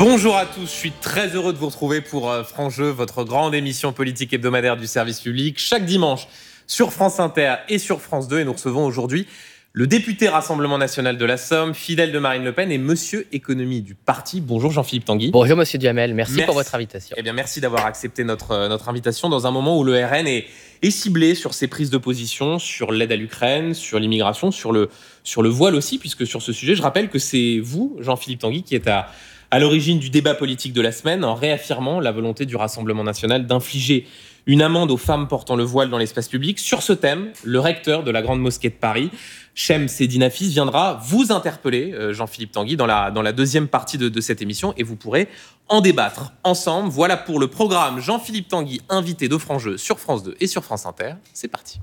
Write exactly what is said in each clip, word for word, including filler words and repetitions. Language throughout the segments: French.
Bonjour à tous, je suis très heureux de vous retrouver pour Franc Jeu, votre grande émission politique hebdomadaire du service public, chaque dimanche sur France Inter et sur France deux. Et nous recevons aujourd'hui le député Rassemblement National de la Somme, fidèle de Marine Le Pen et monsieur économie du parti. Bonjour Jean-Philippe Tanguy. Bonjour monsieur Duhamel, merci, merci pour votre invitation. Eh bien, merci d'avoir accepté notre, notre invitation dans un moment où le R N est, est ciblé sur ses prises de position, sur l'aide à l'Ukraine, sur l'immigration, sur le, sur le voile aussi, puisque sur ce sujet, je rappelle que c'est vous, Jean-Philippe Tanguy, qui êtes à, à l'origine du débat politique de la semaine, en réaffirmant la volonté du Rassemblement National d'infliger une amende aux femmes portant le voile dans l'espace public. Sur ce thème, le recteur de la Grande Mosquée de Paris, Chem Seddine-Hafiz, viendra vous interpeller, euh, Jean-Philippe Tanguy, dans la, dans la deuxième partie de, de cette émission, et vous pourrez en débattre ensemble. Voilà pour le programme. Jean-Philippe Tanguy, invité de Franc Jeu sur France deux et sur France Inter. C'est parti.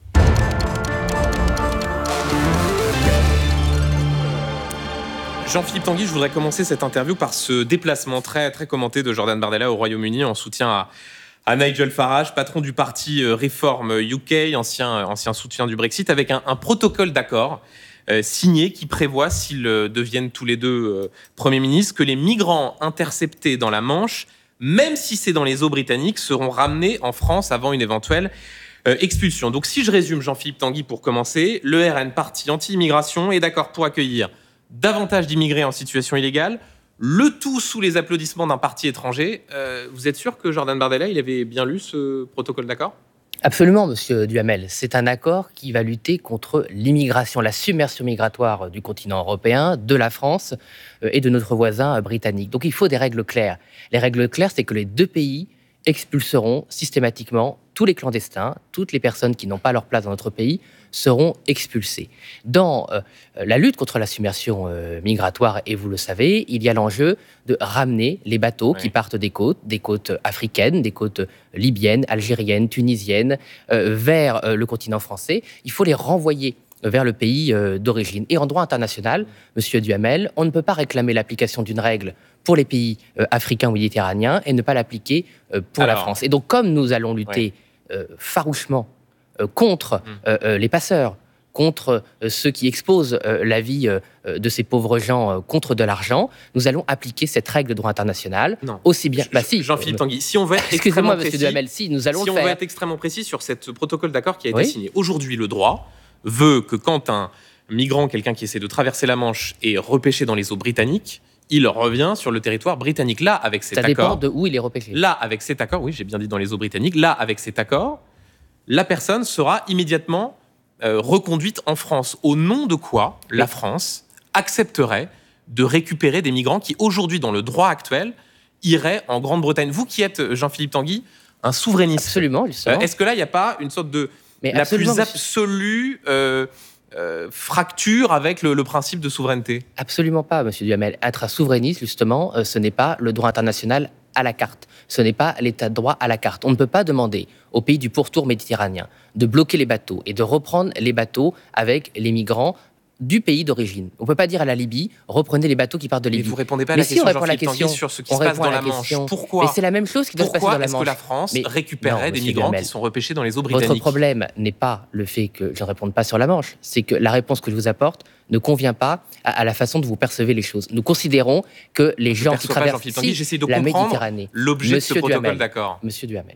Jean-Philippe Tanguy, je voudrais commencer cette interview par ce déplacement très, très commenté de Jordan Bardella au Royaume-Uni en soutien à à Nigel Farage, patron du parti Reform U K, ancien, ancien soutien du Brexit, avec un, un protocole d'accord euh, signé qui prévoit, s'ils euh, deviennent tous les deux euh, premiers ministres, que les migrants interceptés dans la Manche, même si c'est dans les eaux britanniques, seront ramenés en France avant une éventuelle euh, expulsion. Donc si je résume, Jean-Philippe Tanguy, pour commencer, le R N, parti anti-immigration, est d'accord pour accueillir davantage d'immigrés en situation illégale, le tout sous les applaudissements d'un parti étranger. Euh, vous êtes sûr que Jordan Bardella, il avait bien lu ce protocole d'accord ? Absolument, monsieur Duhamel. C'est un accord qui va lutter contre l'immigration, la submersion migratoire du continent européen, de la France et de notre voisin britannique. Donc il faut des règles claires. Les règles claires, c'est que les deux pays expulseront systématiquement tous les clandestins, toutes les personnes qui n'ont pas leur place dans notre pays seront expulsées. Dans euh, la lutte contre la submersion euh, migratoire, et vous le savez, il y a l'enjeu de ramener les bateaux oui. qui partent des côtes, des côtes africaines, des côtes libyennes, algériennes, tunisiennes, euh, vers euh, le continent français. Il faut les renvoyer vers le pays euh, d'origine. Et en droit international, monsieur Duhamel, on ne peut pas réclamer l'application d'une règle pour les pays euh, africains ou méditerranéens et ne pas l'appliquer euh, pour Alors, la France. Et donc, comme nous allons lutter ouais. euh, farouchement euh, contre mmh. euh, les passeurs, contre euh, ceux qui exposent euh, la vie euh, de ces pauvres gens euh, contre de l'argent, nous allons appliquer cette règle de droit international non. aussi bien... Bah, si, Jean-Philippe Tanguy, si on veut être Excusez-moi, précis, monsieur Duhamel, si, nous allons si le on faire. veut être extrêmement précis sur ce protocole d'accord qui a été oui. signé. Aujourd'hui, le droit veut que quand un migrant, quelqu'un qui essaie de traverser la Manche, est repêché dans les eaux britanniques, il revient sur le territoire britannique. Là, avec cet Ça accord... Ça dépend de où il est repêché. Là, avec cet accord, oui, j'ai bien dit dans les eaux britanniques, là, avec cet accord, la personne sera immédiatement euh, reconduite en France. Au nom de quoi la France accepterait de récupérer des migrants qui, aujourd'hui, dans le droit actuel, iraient en Grande-Bretagne. Vous qui êtes, Jean-Philippe Tanguy, un souverainiste. Absolument, justement. Euh, est-ce que là, il n'y a pas une sorte de... Mais la plus absolue euh, euh, fracture avec le, le principe de souveraineté ? Absolument pas, monsieur Duhamel. Être un souverainiste, justement, euh, ce n'est pas le droit international à la carte. Ce n'est pas l'état de droit à la carte. On ne peut pas demander aux pays du pourtour méditerranéen de bloquer les bateaux et de reprendre les bateaux avec les migrants du pays d'origine. On ne peut pas dire à la Libye, reprenez les bateaux qui partent de Libye. Mais vous ne répondez pas à mais la si question, on répond à la Jean-Philippe question, Tanguy, sur ce qui se passe dans la, la Manche. Pourquoi ? Mais c'est la même chose qui doit Pourquoi se passer dans la Manche. Pourquoi est-ce que la France mais récupérerait non, des migrants Duhamel, qui sont repêchés dans les eaux britanniques ? Votre problème n'est pas le fait que je ne réponde pas sur la Manche, c'est que la réponse que je vous apporte ne convient pas à, à la façon dont vous percevez les choses. Nous considérons que les je gens qui traversent ici J'essaie de la comprendre Méditerranée... l'objet Monsieur de ce protocole Duhamel, d'accord. Monsieur Duhamel,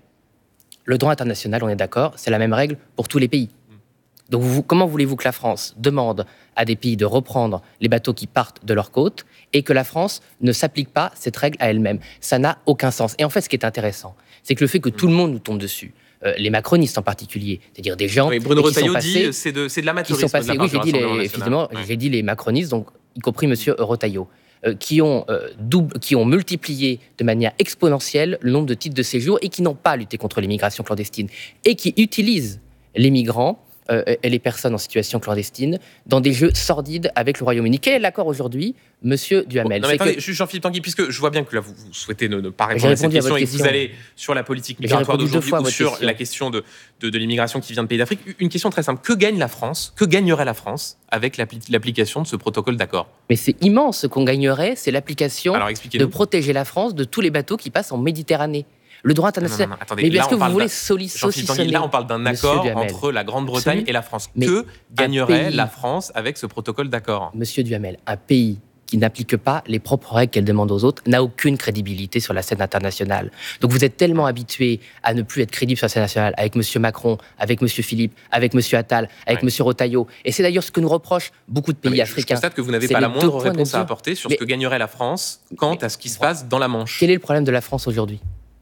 le droit international, on est d'accord, c'est la même règle pour tous les pays. Donc, vous, comment voulez-vous que la France demande à des pays de reprendre les bateaux qui partent de leur côte et que la France ne s'applique pas cette règle à elle-même ? Ça n'a aucun sens. Et en fait, ce qui est intéressant, c'est que le fait que tout le monde nous tombe dessus, euh, les macronistes en particulier, c'est-dire des gens oui, Bruno qui sont Retailleau passés... dit c'est de, c'est de l'amateurisme. Qui sont passés, de la oui, j'ai dit, les, évidemment, ouais. j'ai dit les macronistes, donc, y compris monsieur Retailleau, euh, qui, ont, euh, double, qui ont multiplié de manière exponentielle le nombre de titres de séjour et qui n'ont pas lutté contre l'immigration clandestine et qui utilisent les migrants Euh, et les personnes en situation clandestine dans des jeux sordides avec le Royaume-Uni. Quel est l'accord aujourd'hui, monsieur Duhamel ? Non, mais attendez, que... Jean-Philippe Tanguy, puisque je vois bien que là, vous, vous souhaitez ne, ne pas répondre à cette question, à et que question. vous allez sur la politique migratoire d'aujourd'hui ou sur question. la question de, de, de l'immigration qui vient de pays d'Afrique. Une question très simple. Que gagne la France ? Que gagnerait la France avec l'appli- l'application de ce protocole d'accord ? Mais c'est immense. Ce qu'on gagnerait, c'est l'application Alors, de protéger la France de tous les bateaux qui passent en Méditerranée. Le droit international. Non, non, non, attendez, mais est-ce que vous voulez saucissonner Là, on parle d'un accord entre la Grande-Bretagne et la France. Mais que gagnerait pays, la France avec ce protocole d'accord ? Monsieur Duhamel, un pays qui n'applique pas les propres règles qu'elle demande aux autres n'a aucune crédibilité sur la scène internationale. Donc vous êtes tellement habitués à ne plus être crédible sur la scène nationale avec M. Macron, avec M. Philippe, avec M. Attal, avec ouais. M. Retailleau. Et c'est d'ailleurs ce que nous reprochent beaucoup de pays non, africains. Je constate que vous n'avez pas la moindre réponse à apporter sur mais, ce que gagnerait la France quant à ce qui se passe dans la Manche. Quel est le problème de la France aujourd'hui ?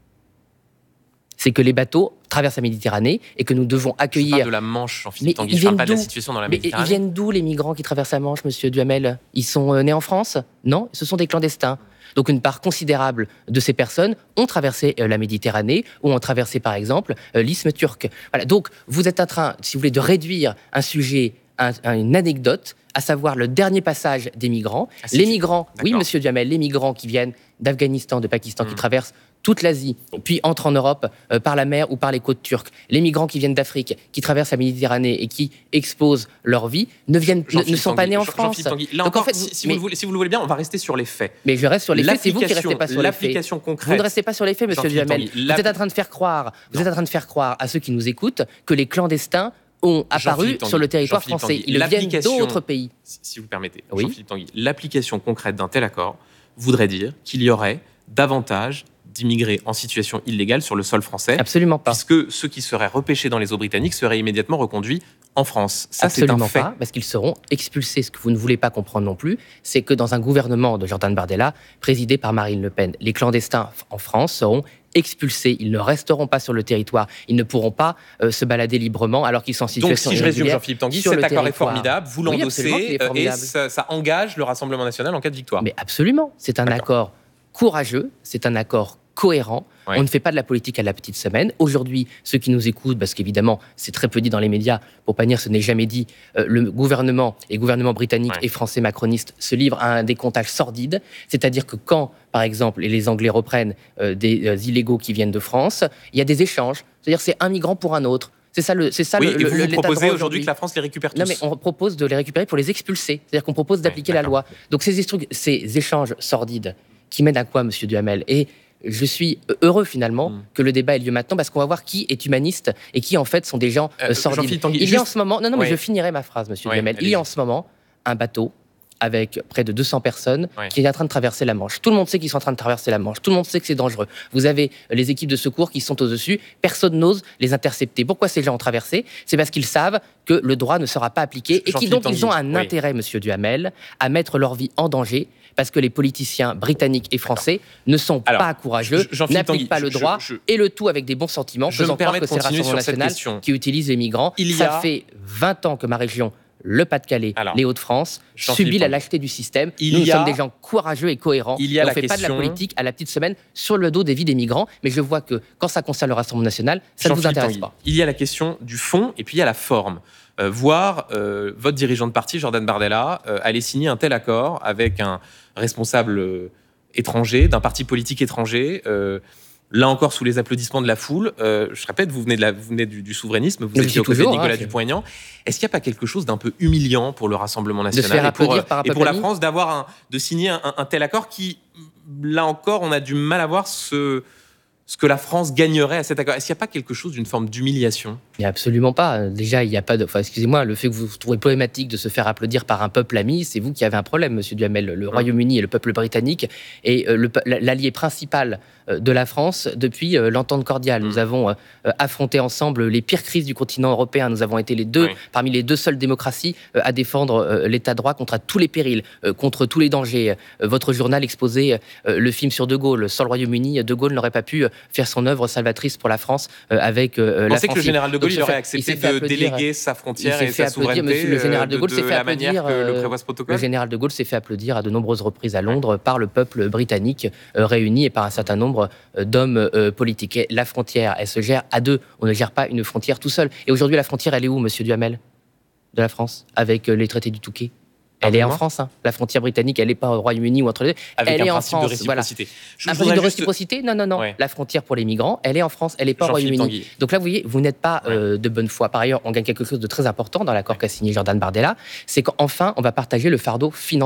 C'est que les bateaux traversent la Méditerranée et que nous devons accueillir... Je parle de la Manche, Jean-Philippe Tanguy, je ne parle pas de la situation dans la Méditerranée. Mais ils viennent d'où, les migrants qui traversent la Manche, monsieur Duhamel ? Ils sont nés en France ? Non, ce sont des clandestins. Donc une part considérable de ces personnes ont traversé la Méditerranée ou ont traversé, par exemple, l'isthme turc. Voilà. Donc vous êtes en train, si vous voulez, de réduire un sujet à une anecdote, à savoir le dernier passage des migrants. Ah, les migrants, oui, monsieur Duhamel, les migrants qui viennent d'Afghanistan, de Pakistan, mmh. qui traversent toute l'Asie, puis entrent en Europe euh, par la mer ou par les côtes turques. Les migrants qui viennent d'Afrique, qui traversent la Méditerranée et qui exposent leur vie, ne, viennent, ne, ne sont Tanguy, pas nés en Jean, France. Tanguy, là Donc encore, en fait, si, si, mais, vous le, si vous le voulez bien, on va rester sur les faits. Mais je reste sur les faits, c'est vous qui ne restez pas sur les faits. Concrète. Vous ne restez pas sur les faits, monsieur Duhamel. Vous êtes en train de faire croire, vous êtes en train de faire croire à ceux qui nous écoutent que les clandestins ont apparu sur le territoire français. Ils viennent d'autres pays. Si vous permettez, oui. Jean-Philippe Tanguy, l'application concrète d'un tel accord voudrait dire qu'il y aurait davantage d'immigrés en situation illégale sur le sol français. Absolument pas. Puisque ceux qui seraient repêchés dans les eaux britanniques seraient immédiatement reconduits en France. Ça, Absolument c'est un fait. Pas, parce qu'ils seront expulsés. Ce que vous ne voulez pas comprendre non plus, c'est que dans un gouvernement de Jordan Bardella, présidé par Marine Le Pen, les clandestins en France seront expulsés. Ils ne resteront pas sur le territoire. Ils ne pourront pas euh, se balader librement alors qu'ils sont en situation irrégulière. Donc, si je résume, Jean-Philippe Tanguy, cet accord est formidable, vous l'endossez oui, euh, et ça, ça engage le Rassemblement national en cas de victoire. Mais absolument. C'est un D'accord. accord courageux, c'est un accord cohérent. Ouais. On ne fait pas de la politique à la petite semaine. Aujourd'hui, ceux qui nous écoutent, parce qu'évidemment, c'est très peu dit dans les médias, pour pas dire ce n'est jamais dit, euh, le gouvernement et gouvernement britannique ouais. et français macronistes se livrent à un décomptage sordide. C'est-à-dire que quand, par exemple, les Anglais reprennent euh, des euh, illégaux qui viennent de France, il y a des échanges. C'est-à-dire c'est un migrant pour un autre. C'est ça le, c'est ça oui, le, et vous, le, vous proposez aujourd'hui que la France les récupère tous. Non, mais on propose de les récupérer pour les expulser. C'est-à-dire qu'on propose d'appliquer ouais, la loi. Donc ces, ces échanges sordides qui mènent à quoi, monsieur Duhamel ? Et je suis heureux finalement mmh. que le débat ait lieu maintenant parce qu'on va voir qui est humaniste et qui en fait sont des gens euh, sordides. Tanguy, il y a juste... en ce moment, non non ouais. mais je finirai ma phrase, monsieur ouais, Duhamel. Il y a en ce moment un bateau avec près de deux cents personnes ouais. qui est en train de traverser la Manche. Tout le monde sait qu'ils sont en train de traverser la Manche. Tout le monde sait que c'est dangereux. Vous avez les équipes de secours qui sont au-dessus. Personne n'ose les intercepter. Pourquoi ces gens ont traversé ? C'est parce qu'ils savent que le droit ne sera pas appliqué et qu'ils donc ils ont un oui. intérêt, monsieur Duhamel, à mettre leur vie en danger parce que les politiciens britanniques et français D'accord. ne sont Alors, pas courageux, n'appliquent Tanguy, pas le droit je, je, et le tout avec des bons sentiments, faisant croire que c'est le Rassemblement national qui utilise les migrants. Il Ça a... fait vingt ans que ma région, le Pas-de-Calais, Alors, les Hauts-de-France, subit la lâcheté du système. Il Nous y a... sommes des gens courageux et cohérents. Il y a on la ne fait question... pas de la politique à la petite semaine sur le dos des vies des migrants, mais je vois que quand ça concerne le Rassemblement national, ça ne vous intéresse Tanguy. pas. Il y a la question du fond et puis il y a la forme. Euh, voir euh, votre dirigeant de parti, Jordan Bardella, euh, aller signer un tel accord avec un responsable euh, étranger, d'un parti politique étranger, euh, là encore sous les applaudissements de la foule. Euh, je répète, vous venez, de la, vous venez du, du souverainisme, vous étiez aux côtés de Nicolas hein, Dupont-Aignan. Est-ce qu'il n'y a pas quelque chose d'un peu humiliant pour le Rassemblement national de se faire et pour, applaudir par un et pour la France d'avoir un, de signer un, un, un tel accord qui, là encore, on a du mal à voir ce... ce que la France gagnerait à cet accord. Est-ce qu'il n'y a pas quelque chose d'une forme d'humiliation ? Il n'y a absolument pas. Déjà, il n'y a pas de... Enfin, excusez-moi, le fait que vous trouvez problématique de se faire applaudir par un peuple ami, c'est vous qui avez un problème, monsieur Duhamel. Le mmh. Royaume-Uni et le peuple britannique est le, l'allié principal de la France depuis l'entente cordiale. Mmh. Nous avons euh, affronté ensemble les pires crises du continent européen. Nous avons été les deux, oui. parmi les deux seules démocraties euh, à défendre euh, l'état de droit contre tous les périls, euh, contre tous les dangers. Euh, votre journal exposait euh, le film sur De Gaulle. Sans le Royaume-Uni, De Gaulle n'aurait pas pu faire son œuvre salvatrice pour la France euh, avec euh, la France. Vous pensez que le général De Gaulle il aurait accepté de déléguer sa frontière et sa souveraineté le général de Gaulle de, s'est de fait la applaudir, manière que le prévoit ce protocole ? Le général de Gaulle s'est fait applaudir à de nombreuses reprises à Londres par le peuple britannique euh, réuni et par un certain nombre euh, d'hommes euh, politiques. Et la frontière, elle se gère à deux. On ne gère pas une frontière tout seul. Et aujourd'hui, la frontière, elle est où, monsieur Duhamel, de la France, avec euh, les traités du Touquet ? Elle est en France. Hein. La frontière britannique, elle n'est pas au Royaume-Uni ou entre les deux. Avec elle un est en principe France. de réciprocité. Voilà. Je un principe de réciprocité juste... Non, non, non. Ouais. La frontière pour les migrants, elle est en France. Elle n'est pas au Royaume-Uni. Donc là, vous voyez, vous n'êtes pas ouais. euh, de bonne foi. Par ailleurs, on gagne quelque chose de très important dans l'accord ouais. qu'a signé Jordan Bardella. C'est qu'enfin, on va partager le fardeau financier.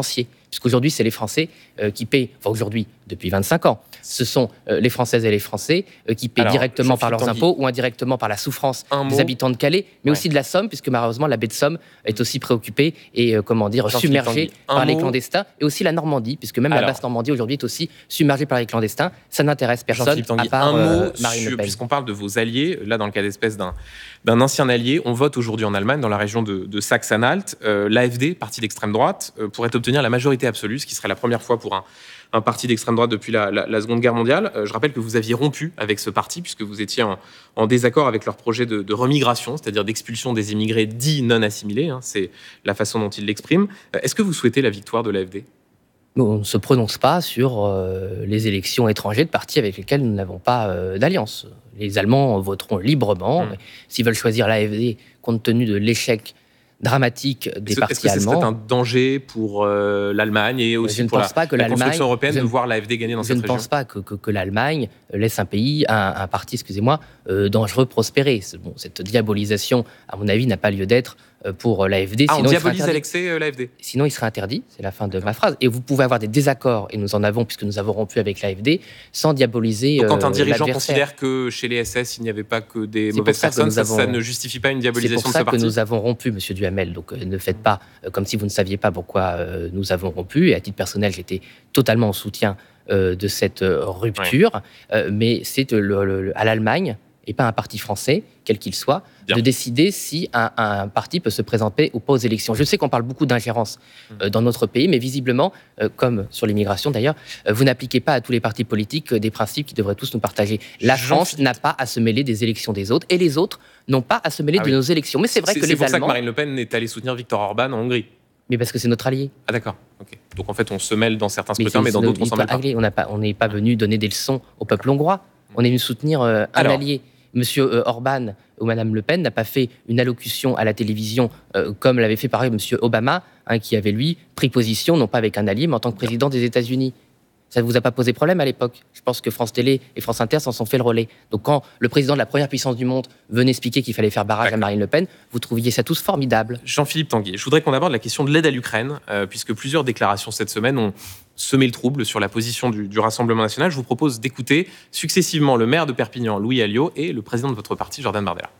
puisqu'aujourd'hui, c'est les Français euh, qui paient, enfin aujourd'hui, depuis vingt-cinq ans, ce sont euh, les Françaises et les Français euh, qui paient Alors, directement par leurs Tanguy. impôts ou indirectement par la souffrance Un des mot. habitants de Calais, mais ouais. aussi de la Somme, puisque malheureusement, la baie de Somme est aussi préoccupée et, euh, comment dire, submergée par les clandestins, et aussi la Normandie, puisque même Alors, la basse Normandie aujourd'hui est aussi submergée par les clandestins. Ça n'intéresse personne, à part un mot euh, Marine sur, Le Pen. Puisqu'on parle de vos alliés, là, dans le cas d'espèce d'un, d'un ancien allié, on vote aujourd'hui en Allemagne, dans la région de, de Saxe-Anhalt. Euh, L'A F D, parti d'extrême droite, euh, pourrait obtenir la majorité absolue, ce qui serait la première fois pour un, un parti d'extrême droite depuis la, la, la Seconde Guerre mondiale. Euh, je rappelle que vous aviez rompu avec ce parti, puisque vous étiez en, en désaccord avec leur projet de, de remigration, c'est-à-dire d'expulsion des immigrés dits non assimilés. Hein, c'est la façon dont ils l'expriment. Euh, est-ce que vous souhaitez la victoire de l'A F D ? On ne se prononce pas sur euh, les élections étrangères de partis avec lesquels nous n'avons pas euh, d'alliance. Les Allemands voteront librement. Mmh. S'ils veulent choisir l'A F D, compte tenu de l'échec dramatique des est-ce, partis est-ce que allemands. Est-ce que c'est un danger pour euh, l'Allemagne et aussi pour la, la construction européenne de voir l'A F D gagner dans cette région ? Je ne pense pas que, que, que l'Allemagne laisse un pays, un, un parti, excusez-moi, euh, dangereux prospérer. Bon, cette diabolisation, à mon avis, n'a pas lieu d'être pour l'A F D. Ah, sinon, on diabolise à l'excès euh, l'A F D ? Sinon, il serait interdit, c'est la fin de ma phrase. Et vous pouvez avoir des désaccords, et nous en avons, puisque nous avons rompu avec l'A F D, sans diaboliser Donc, quand un euh, dirigeant l'adversaire. considère que chez les S S, il n'y avait pas que des c'est mauvaises personnes, ça, avons... ça ne justifie pas une diabolisation de ce parti ? C'est pour ça que nous avons rompu, monsieur Duhamel. Donc, euh, ne faites pas euh, comme si vous ne saviez pas pourquoi euh, nous avons rompu. Et à titre personnel, j'étais totalement en soutien euh, de cette euh, rupture. Ouais. Euh, mais c'est euh, le, le, à l'Allemagne, et pas un parti français, quel qu'il soit, Bien. de décider si un, un parti peut se présenter ou pas aux élections. Je sais qu'on parle beaucoup d'ingérence euh, dans notre pays, mais visiblement, euh, comme sur l'immigration d'ailleurs, euh, vous n'appliquez pas à tous les partis politiques euh, des principes qui devraient tous nous partager. La France n'a pas à se mêler des élections des autres, et les autres n'ont pas à se mêler ah de oui. nos élections. Mais c'est vrai c'est, que c'est les pour Allemands... ça que Marine Le Pen est allée soutenir Viktor Orban en Hongrie. Mais parce que c'est notre allié. Ah d'accord. Okay. Donc en fait, on se mêle dans certains scrutins, mais, mais dans d'autres, on s'en mêle pas. On n'est pas, on n'est pas venu donner des leçons au peuple hongrois. On est venu soutenir euh, un Alors, allié. Monsieur Orban ou Madame Le Pen n'a pas fait une allocution à la télévision euh, comme l'avait fait par exemple Monsieur Obama, hein, qui avait lui pris position non pas avec un allié, mais en tant que président des États-Unis. Ça ne vous a pas posé problème à l'époque ? Je pense que France Télé et France Inter s'en sont fait le relais. Donc quand le président de la première puissance du monde venait expliquer qu'il fallait faire barrage D'accord. à Marine Le Pen, vous trouviez ça tous formidable. Jean-Philippe Tanguy, je voudrais qu'on aborde la question de l'aide à l'Ukraine, euh, puisque plusieurs déclarations cette semaine ont semé le trouble sur la position du, du Rassemblement national. Je vous propose d'écouter successivement le maire de Perpignan, Louis Alliot, et le président de votre parti, Jordan Bardella.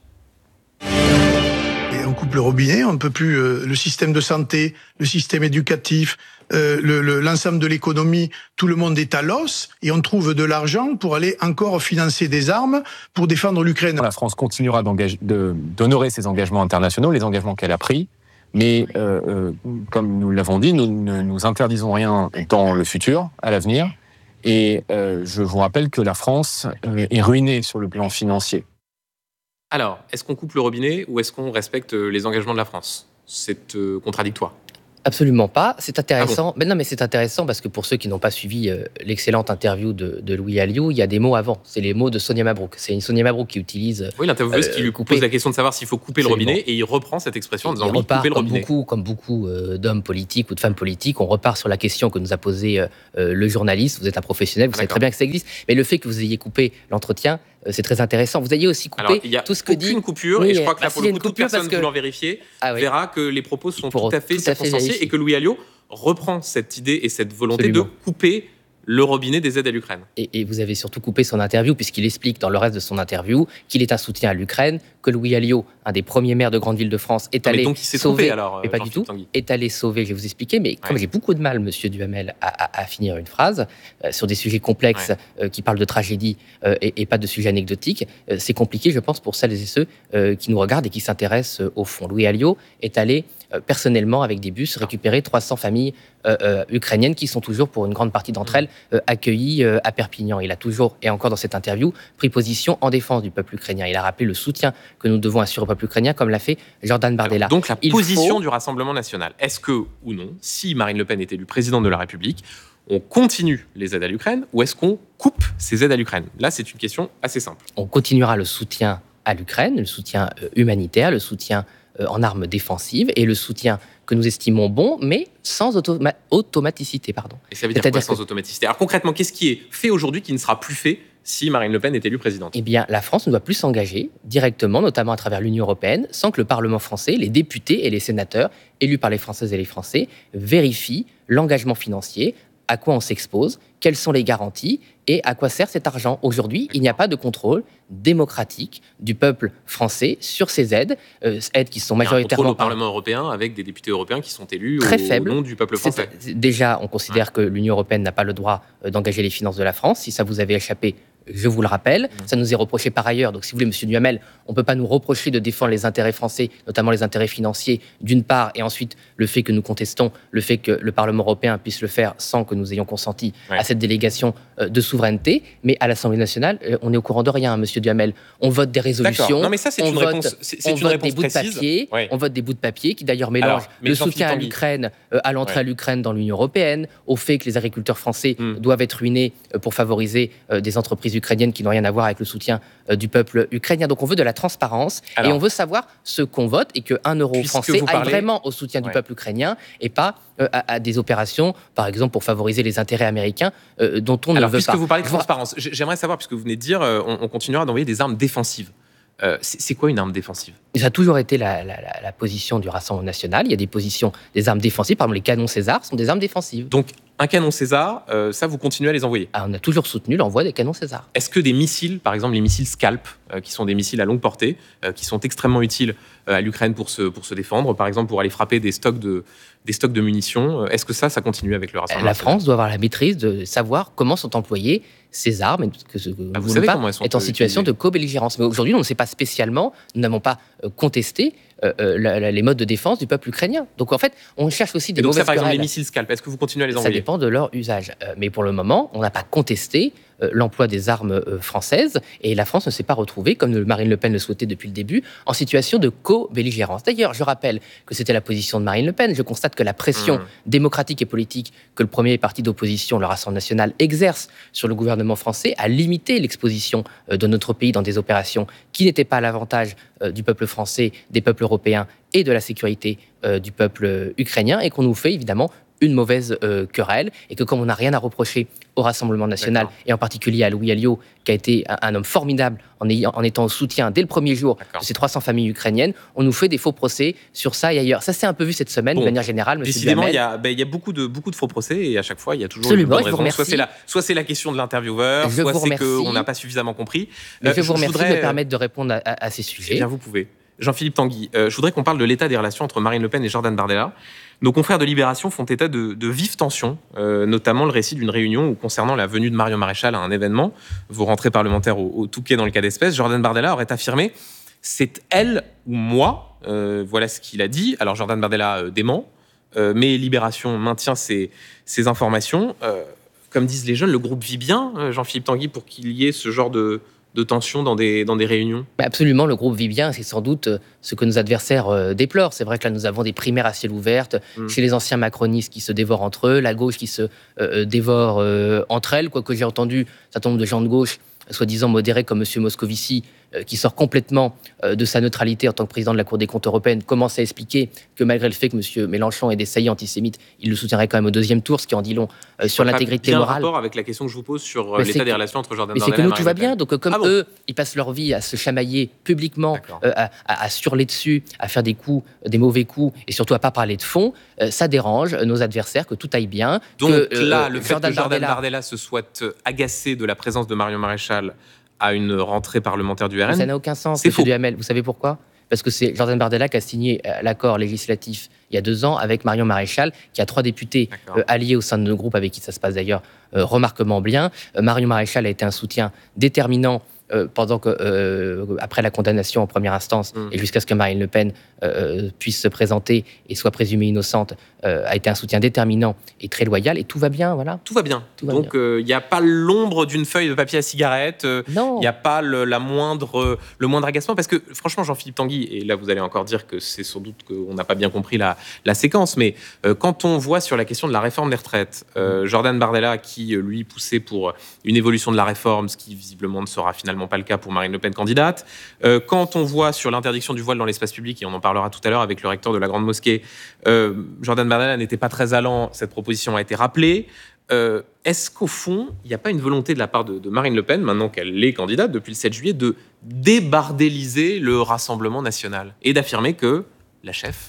Et on coupe le robinet, on ne peut plus... Euh, le système de santé, le système éducatif... Euh, le, le, l'ensemble de l'économie, tout le monde est à l'os et on trouve de l'argent pour aller encore financer des armes pour défendre l'Ukraine. La France continuera de, d'honorer ses engagements internationaux, les engagements qu'elle a pris, mais euh, euh, comme nous l'avons dit, nous ne nous interdisons rien dans le futur, à l'avenir, et euh, je vous rappelle que la France euh, est ruinée sur le plan financier. Alors, est-ce qu'on coupe le robinet ou est-ce qu'on respecte les engagements de la France ? C'est euh, contradictoire. Absolument pas. C'est intéressant. Ah bon mais non, mais c'est intéressant parce que pour ceux qui n'ont pas suivi euh, l'excellente interview de, de Louis Alliot, il y a des mots avant. C'est les mots de Sonia Mabrouk. C'est une Sonia Mabrouk qui utilise. Oui, l'intervieweuse euh, qui lui couper. pose la question de savoir s'il faut couper Absolument. le robinet et il reprend cette expression en disant il oui, repart, couper le comme robinet. Beaucoup, comme beaucoup euh, d'hommes politiques ou de femmes politiques, on repart sur la question que nous a posée euh, le journaliste. Vous êtes un professionnel, vous ah, savez très bien que ça existe. Mais le fait que vous ayez coupé l'entretien, c'est très intéressant. Vous ayez aussi coupé Alors, il y a tout ce que dit... une coupure, oui, et je crois que là, bah, pour le coup, toute personne que... voulant vérifier ah, oui. verra que les propos sont pour, tout à fait tout à circonstanciés fait et que Louis Alliot reprend cette idée et cette volonté Absolument. de couper le robinet des aides à l'Ukraine. Et, et vous avez surtout coupé son interview, puisqu'il explique dans le reste de son interview qu'il est un soutien à l'Ukraine, que Louis Alliot, un des premiers maires de grande ville de France, est non, allé donc il s'est sauver... trompé, alors, mais pas du tout, Tanguy. est allé sauver, je vais vous expliquer, mais comme ouais. j'ai beaucoup de mal, monsieur Duhamel, à, à, à finir une phrase, euh, sur des sujets complexes ouais. euh, qui parlent de tragédie euh, et, et pas de sujets anecdotiques, euh, c'est compliqué, je pense, pour celles et ceux euh, qui nous regardent et qui s'intéressent euh, au fond. Louis Alliot est allé euh, personnellement, avec des bus, récupérer trois cents familles euh, euh, ukrainiennes qui sont toujours, pour une grande partie d'entre elles, euh, accueillies euh, à Perpignan. Il a toujours, et encore dans cette interview, pris position en défense du peuple ukrainien. Il a rappelé le soutien que nous devons assurer au peuple ukrainien, comme l'a fait Jordan Bardella. Alors, donc la Il position faut... du Rassemblement national, est-ce que, ou non, si Marine Le Pen est élue présidente de la République, on continue les aides à l'Ukraine ou est-ce qu'on coupe ces aides à l'Ukraine ? Là, c'est une question assez simple. On continuera le soutien à l'Ukraine, le soutien euh, humanitaire, le soutien euh, en armes défensives et le soutien que nous estimons bon, mais sans automa- automaticité. Pardon. Et ça veut dire C'est-à-dire quoi, sans que... automaticité ? Alors concrètement, qu'est-ce qui est fait aujourd'hui qui ne sera plus fait si Marine Le Pen est élue présidente ? Eh bien, la France ne doit plus s'engager directement, notamment à travers l'Union européenne, sans que le Parlement français, les députés et les sénateurs, élus par les Françaises et les Français, vérifient l'engagement financier, à quoi on s'expose, quelles sont les garanties et à quoi sert cet argent. Aujourd'hui, il n'y a pas de contrôle démocratique du peuple français sur ces aides, euh, aides qui sont majoritairement... Il y a un contrôle au Parlement européen avec des députés européens qui sont élus très au faible. nom du peuple français. C'est, déjà, on considère ouais. que l'Union européenne n'a pas le droit d'engager les finances de la France. Si ça vous avait échappé, je vous le rappelle. Mmh. Ça nous est reproché par ailleurs. Donc, si vous voulez, M. Duhamel, on ne peut pas nous reprocher de défendre les intérêts français, notamment les intérêts financiers, d'une part, et ensuite le fait que nous contestons, le fait que le Parlement européen puisse le faire sans que nous ayons consenti ouais. à cette délégation de souveraineté. Mais à l'Assemblée nationale, on est au courant de rien, M. Duhamel. On vote des résolutions. D'accord. Non, mais ça, c'est on une vote, réponse, c'est, c'est on une vote réponse des bouts précise. de papier. Ouais. On vote des bouts de papier qui d'ailleurs mélangent Alors, le soutien à l'Ukraine, euh, à l'entrée ouais. à l'Ukraine dans l'Union européenne, au fait que les agriculteurs français mm. doivent être ruinés euh, pour favoriser euh, des entreprises ukrainiennes qui n'ont rien à voir avec le soutien euh, du peuple ukrainien. Donc on veut de la transparence Alors, et on veut savoir ce qu'on vote et qu'un euro français aille parlez... vraiment au soutien du ouais. peuple ukrainien et pas euh, à, à des opérations, par exemple, pour favoriser les intérêts américains euh, dont on Alors, ne veut puisque pas. vous parlez de transparence, j'aimerais savoir, puisque vous venez de dire, euh, on, on continuera d'envoyer des armes défensives. Euh, c'est, c'est quoi une arme défensive ? Ça a toujours été la, la, la, la position du Rassemblement national. Il y a des positions, des armes défensives. Par exemple, les canons César sont des armes défensives. Donc, un canon César, euh, ça, vous continuez à les envoyer ? Ah, on a toujours soutenu l'envoi des canons César. Est-ce que des missiles, par exemple les missiles Scalp, euh, qui sont des missiles à longue portée, euh, qui sont extrêmement utiles euh, à l'Ukraine pour se, pour se défendre, par exemple pour aller frapper des stocks de, des stocks de munitions, euh, est-ce que ça, ça continue avec le Rassemblement La national ? France doit avoir la maîtrise de savoir comment sont employées ces armes, et que ce bah, vous savez pas comment elles sont est en situation utilisées. De co-belligérance. Mais aujourd'hui, on ne sait pas spécialement, nous n'avons pas euh, contesté euh, euh, la, la, les modes de défense du peuple ukrainien. Donc en fait, on cherche aussi des et donc mauvaises ça, par exemple, querelles. les missiles Scalp, est-ce que vous continuez à les Ça envoyer ? dépend de leur usage. Euh, mais pour le moment, on n'a pas contesté euh, l'emploi des armes euh, françaises et la France ne s'est pas retrouvée, comme Marine Le Pen le souhaitait depuis le début, en situation de co-belligérance. D'ailleurs, je rappelle que c'était la position de Marine Le Pen. Je constate que la pression mmh. démocratique et politique que le premier parti d'opposition, le Rassemblement national, exerce sur le gouvernement français a limité l'exposition euh, de notre pays dans des opérations qui n'étaient pas à l'avantage euh, du peuple français, des peuples européens et de la sécurité euh, du peuple euh, ukrainien et qu'on nous fait évidemment une mauvaise euh, querelle et que comme on n'a rien à reprocher au Rassemblement national D'accord. et en particulier à Louis Alliot qui a été un, un homme formidable en, ayant, en étant au soutien dès le premier jour D'accord. de ces trois cents familles ukrainiennes, on nous fait des faux procès sur ça et ailleurs. Ça s'est un peu vu cette semaine bon, de manière générale, monsieur Décidément, il y, ben, y a beaucoup de, beaucoup de faux procès et à chaque fois, il y a toujours Absolument, une bonne raison. Soit c'est, la, soit c'est la question de l'intervieweur, je soit c'est qu'on n'a pas suffisamment compris. Mais euh, je vous remercie je voudrais, de me permettre de répondre à, à, à ces sujets. Eh bien, vous pouvez. Jean-Philippe Tanguy, euh, je voudrais qu'on parle de l'état des relations entre Marine Le Pen et Jordan Bardella. Nos confrères de Libération font état de, de vives tensions, euh, notamment le récit d'une réunion où, concernant la venue de Marion Maréchal à un événement, vos rentrées parlementaires au, au Touquet dans le cas d'espèce, Jordan Bardella aurait affirmé « c'est elle ou moi euh, ». Voilà ce qu'il a dit. Alors Jordan Bardella euh, dément, euh, mais Libération maintient ces, ces informations. Euh, comme disent les jeunes, le groupe vit bien, euh, Jean-Philippe Tanguy, pour qu'il y ait ce genre de... de tension dans des, dans des réunions ? Absolument, le groupe vit bien, c'est sans doute ce que nos adversaires euh, déplorent. C'est vrai que là, nous avons des primaires à ciel ouvert, mmh. chez les anciens macronistes qui se dévorent entre eux, la gauche qui se euh, dévore euh, entre elles, quoique j'ai entendu un certain nombre de gens de gauche, soi-disant modérés comme M. Moscovici, euh, qui sort complètement euh, de sa neutralité en tant que président de la Cour des comptes européenne, commence à expliquer que malgré le fait que M. Mélenchon ait des saillies antisémites, il le soutiendrait quand même au deuxième tour, ce qui en dit long euh, sur l'intégrité morale. C'est un rapport avec la question que je vous pose sur euh, l'état que, des relations entre Jordan Bardella et Bardella. Mais c'est que nous, tout va bien. Donc, comme ah bon eux, ils passent leur vie à se chamailler publiquement, euh, à, à, à surler dessus, à faire des coups, des mauvais coups, et surtout à pas parler de fond, euh, ça dérange nos adversaires que tout aille bien. Donc que, là, euh, le fait Jordan que Jordan Bardella, Bardella se soit agacé de la présence de Marion Maréchal à une rentrée parlementaire du R N. Ça n'a aucun sens, c'est M. Duhamel. Vous savez pourquoi ? Parce que c'est Jordan Bardella qui a signé l'accord législatif il y a deux ans avec Marion Maréchal, qui a trois députés euh, alliés au sein de nos groupes, avec qui ça se passe d'ailleurs euh, remarquablement bien. Euh, Marion Maréchal a été un soutien déterminant euh, pendant que, euh, après la condamnation en première instance, mmh. et jusqu'à ce que Marine Le Pen euh, puisse se présenter et soit présumée innocente, euh, a été un soutien déterminant et très loyal, et tout va bien, voilà. Tout va bien. Tout va Donc, il n'y euh, a pas l'ombre d'une feuille de papier à cigarette, il euh, n'y a pas le, la moindre, le moindre agacement, parce que, franchement, Jean-Philippe Tanguy, et là, vous allez encore dire que c'est sans doute qu'on n'a pas bien compris la, la séquence, mais euh, quand on voit sur la question de la réforme des retraites, euh, Jordan Bardella, qui, lui, poussait pour une évolution de la réforme, ce qui, visiblement, ne sera finalement pas le cas pour Marine Le Pen candidate, euh, quand on voit sur l'interdiction du voile dans l'espace public, et on en parlera tout à l'heure avec le recteur de la Grande Mosquée, euh, Jordan Bardella n'était pas très allant, cette proposition a été rappelée. Euh, est-ce qu'au fond, il n'y a pas une volonté de la part de, de Marine Le Pen, maintenant qu'elle est candidate depuis le sept juillet, de débardéliser le Rassemblement national et d'affirmer que la chef, c'est elle ?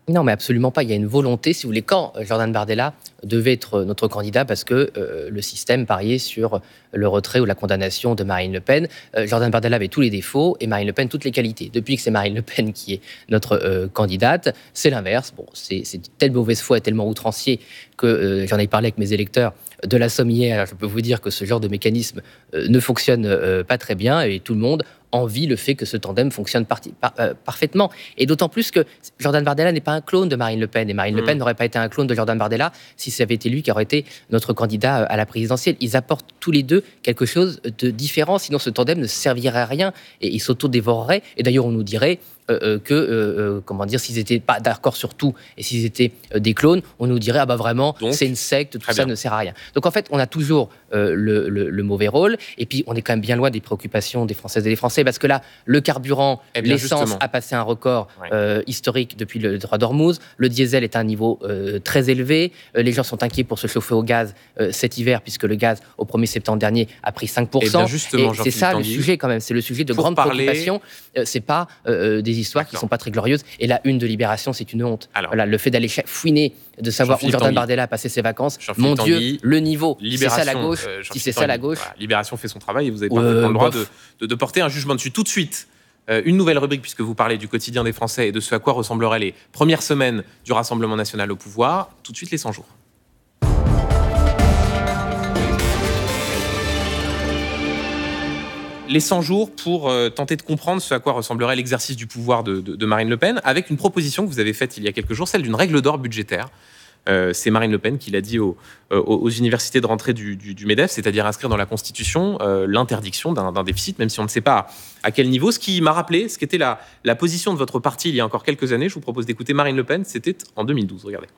Non, mais absolument pas. Il y a une volonté, si vous voulez, quand Jordan Bardella devait être notre candidat, parce que euh, le système pariait sur le retrait ou la condamnation de Marine Le Pen. Euh, Jordan Bardella avait tous les défauts et Marine Le Pen toutes les qualités. Depuis que c'est Marine Le Pen qui est notre euh, candidate, c'est l'inverse. Bon, c'est, c'est telle mauvaise foi et tellement outrancier que euh, j'en ai parlé avec mes électeurs de la Somme hier. Je peux vous dire que ce genre de mécanisme euh, ne fonctionne euh, pas très bien et tout le monde envie le fait que ce tandem fonctionne parti, par, euh, parfaitement. Et d'autant plus que Jordan Bardella n'est pas un clone de Marine Le Pen. Et Marine mmh. Le Pen n'aurait pas été un clone de Jordan Bardella si ça avait été lui qui aurait été notre candidat à la présidentielle. Ils apportent tous les deux quelque chose de différent. Sinon, ce tandem ne servirait à rien et ils s'auto-dévoreraient. Et d'ailleurs, on nous dirait euh, que, euh, comment dire, s'ils n'étaient pas d'accord sur tout et s'ils étaient euh, des clones, on nous dirait, ah bah vraiment, donc, c'est une secte, tout ça bien. Ne sert à rien. Donc en fait, on a toujours euh, le, le, le mauvais rôle. Et puis, on est quand même bien loin des préoccupations des Françaises et des Français. Parce que là, le carburant, eh bien, l'essence justement. a passé un record ouais. euh, historique depuis le droit d'Ormuz. Le diesel est à un niveau euh, très élevé. Euh, les gens sont inquiets pour se chauffer au gaz euh, cet hiver, puisque le gaz, au premier septembre dernier, a pris cinq pour cent. Eh bien justement, et c'est ça Tanguy, le sujet quand même. C'est le sujet de grande parler... préoccupation. Euh, c'est pas euh, des histoires D'accord. qui sont pas très glorieuses. Et la une de Libération, c'est une honte. Alors, voilà, le fait d'aller fouiner, de savoir où Jordan Bardella a passé ses vacances. Mon Dieu, Tanguy, le niveau. C'est ça la gauche. Euh, si c'est ça la gauche. Voilà, Libération fait son travail et vous avez parfaitement euh, le droit de, de, de porter un jugement dessus. Tout de suite, euh, une nouvelle rubrique, puisque vous parlez du quotidien des Français et de ce à quoi ressembleraient les premières semaines du Rassemblement national au pouvoir. Tout de suite, les cent jours. Les cent jours pour euh, tenter de comprendre ce à quoi ressemblerait l'exercice du pouvoir de, de, de Marine Le Pen, avec une proposition que vous avez faite il y a quelques jours, celle d'une règle d'or budgétaire. Euh, c'est Marine Le Pen qui l'a dit aux, aux, aux universités de rentrée du, du, du MEDEF, c'est-à-dire inscrire dans la Constitution euh, l'interdiction d'un, d'un déficit, même si on ne sait pas à quel niveau. Ce qui m'a rappelé, ce qu'était la, la position de votre parti il y a encore quelques années, je vous propose d'écouter Marine Le Pen, c'était en deux mille douze, regardez.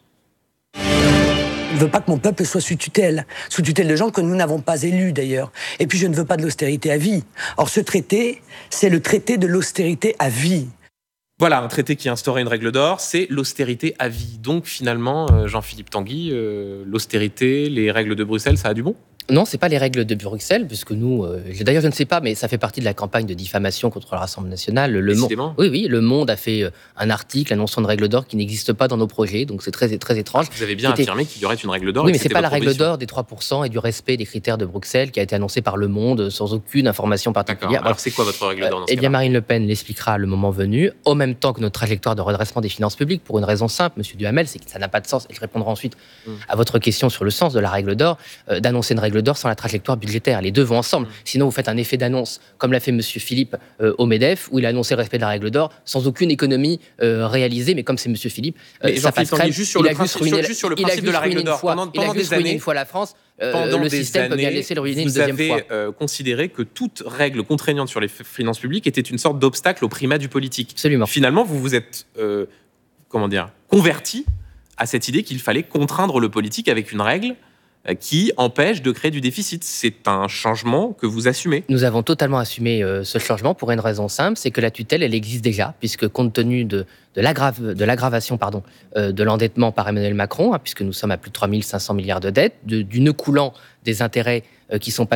Je ne veux pas que mon peuple soit sous tutelle, sous tutelle de gens que nous n'avons pas élus d'ailleurs. Et puis je ne veux pas de l'austérité à vie. Or ce traité, c'est le traité de l'austérité à vie. Voilà, un traité qui instaurait une règle d'or, c'est l'austérité à vie. Donc finalement, Jean-Philippe Tanguy, euh, l'austérité, les règles de Bruxelles, ça a du bon ? Non, c'est pas les règles de Bruxelles, puisque nous, euh, d'ailleurs, je ne sais pas, mais ça fait partie de la campagne de diffamation contre le Rassemblement national. Le Monde, oui, oui, Le Monde a fait un article annonçant une règle d'or qui n'existe pas dans nos projets, donc c'est très, très étrange. Vous avez bien C'était... affirmé qu'il y aurait une règle d'or. Oui, mais c'est pas la règle d'or des trois pour cent et du respect des critères de Bruxelles qui a été annoncée par Le Monde sans aucune information particulière. D'accord. Alors c'est quoi votre règle d'or dans ce Eh bien, Marine Le Pen l'expliquera le moment venu, en même temps que notre trajectoire de redressement des finances publiques, pour une raison simple, Monsieur Duhamel, c'est que ça n'a pas de sens. Et je répondrai ensuite mmh. à votre question sur le sens de la règle d'or, euh, d'annoncer une règle d'or sans la trajectoire budgétaire. Les deux vont ensemble. Sinon, vous faites un effet d'annonce, comme l'a fait M. Philippe euh, au MEDEF, où il a annoncé le respect de la règle d'or, sans aucune économie euh, réalisée. Mais comme c'est M. Philippe, euh, ça passe crème. Juste sur le principe, sur, juste sur le principe de la règle d'or. Fois, pendant, pendant il a juste ruiné une fois la France. Euh, pendant le des système années, peut bien laisser le ruiner une vous deuxième avez fois. Euh, considéré que toute règle contraignante sur les finances publiques était une sorte d'obstacle au primat du politique. Absolument. Finalement, vous vous êtes, euh, comment dire, converti à cette idée qu'il fallait contraindre le politique avec une règle qui empêche de créer du déficit. C'est un changement que vous assumez. Nous avons totalement assumé euh, ce changement pour une raison simple, c'est que la tutelle, elle existe déjà, puisque compte tenu de, de, l'aggrave, de l'aggravation pardon, euh, de l'endettement par Emmanuel Macron, hein, puisque nous sommes à plus de trois mille cinq cents milliards de dettes, de, du nœud coulant des intérêts euh, qui sont passés